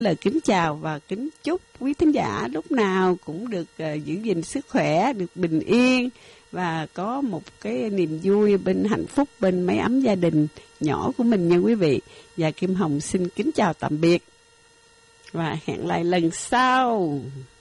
Lời kính chào và kính chúc quý thính giả lúc nào cũng được giữ gìn sức khỏe, được bình yên và có một cái niềm vui bên hạnh phúc bên mái ấm gia đình nhỏ của mình nha quý vị. Và Kim Hồng xin kính chào tạm biệt và hẹn lại lần sau.